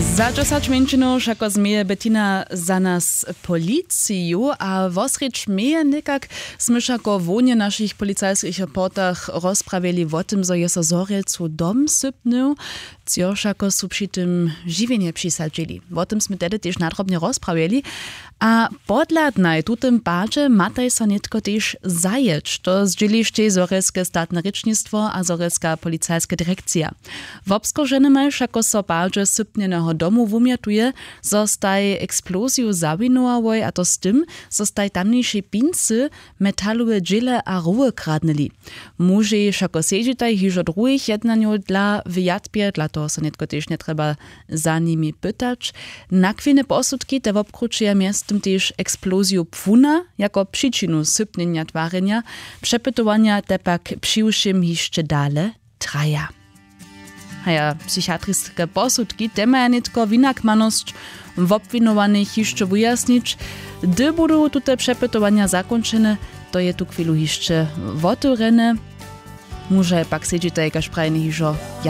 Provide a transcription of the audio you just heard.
Za 10 minut všako zmeje Bettina za nas policiju, a vosreč meje nekak sme všako vonje našich policajských reportach rozpravili o tym, zo je so Zorelcu dom sypnął, co všako su przy tym žiwienie přisadzili. O tym sme tedy też nadrobnie rozpravili, a podľadnaj tutem páče mataj sa netko też zajeć, to zdzielište Zorelske statne rečnictvo a Zorelska policajska direkcja. W obskoženeme všako so páče sypneného domu wumiatuje, zostaj eksploziju zawinowałoj, a to z tym, zostaj tamniejsze pincy, metalowe dżile a ruły kradnęli. Muži všako siedzitaj hižo druhých jednaniu dla wyjadbie, dla toho sa netko też nie treba za nimi pytać. Nakwine posudki te obkručuja miestem też eksploziju pfuna, jako przyczynu sypnienia twarenia, przepytowania te pak przyłszym jeszcze dale traja. Haja psychiatriskie posudki te maja netko winakmanosť w obwinowanych jeszcze wyjasnić. Gdy budú tute przepytowania zakończone, to je tu chwilu jeszcze otvorene. Może pak siedzieć jakaś prajny hižo